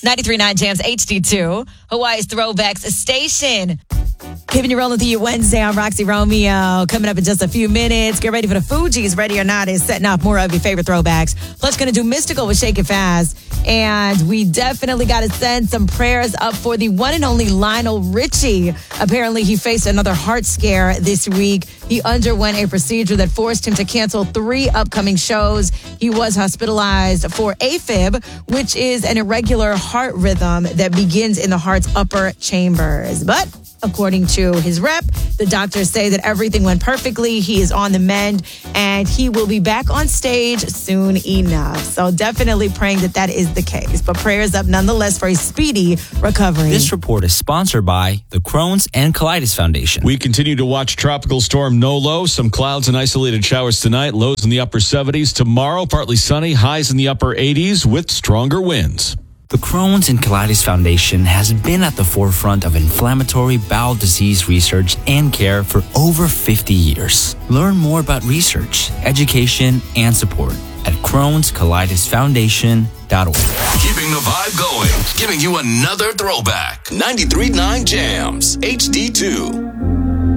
93.9 Jams HD2, Hawaii's Throwbacks Station. Keeping you rolling through your Wednesday on Roxy Romeo. Coming up in just a few minutes. Get ready for the Fugees. Ready or Not is setting off more of your favorite throwbacks. Plus, going to do Mystical with Shake It Fast. And we definitely got to send some prayers up for the one and only Lionel Richie. Apparently, he faced another heart scare this week. He underwent a procedure that forced him to cancel 3 upcoming shows. He was hospitalized for AFib, which is an irregular heart rhythm that begins in the heart's upper chambers. But according to his rep, the doctors say that everything went perfectly. He is on the mend, and he will be back on stage soon enough. So definitely praying that is the case. But prayers up nonetheless for a speedy recovery. This report is sponsored by the Crohn's and Colitis Foundation. We continue to watch Tropical Storm Nolo. Some clouds and isolated showers tonight. Lows in the upper 70s. Tomorrow, partly sunny. Highs in the upper 80s with stronger winds. The Crohn's and Colitis Foundation has been at the forefront of inflammatory bowel disease research and care for over 50 years. Learn more about research, education, and support at Crohn'sColitisFoundation.org. Keeping the vibe going, giving you another throwback. 93.9 Jams, HD2.